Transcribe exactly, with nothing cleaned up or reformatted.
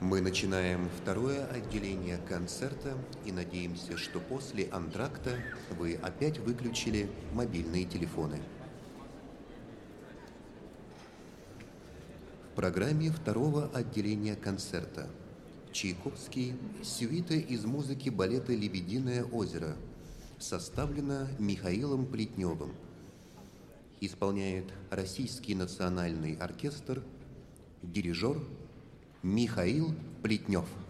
Мы начинаем второе отделение концерта и надеемся, что после антракта вы опять выключили мобильные телефоны. В программе второго отделения концерта Чайковский «Сюита из музыки балета «Лебединое озеро» составлена Михаилом Плетневым. Исполняет Российский национальный оркестр, дирижер Михаил Плетнев.